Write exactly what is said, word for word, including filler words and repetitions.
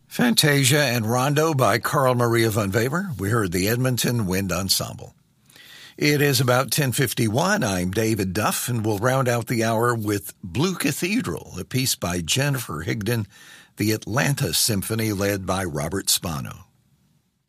Fantasia and Rondo by Carl Maria von Weber. We heard the Edmonton Wind Ensemble. It is about ten fifty-one. I'm David Duff, and we'll round out the hour with Blue Cathedral, a piece by Jennifer Higdon, the Atlanta Symphony led by Robert Spano.